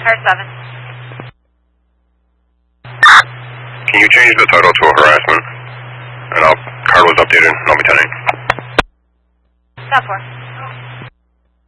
Tower 7. Can you change the title to a harassment? And card was updated, and I'll be 10-8. South 4.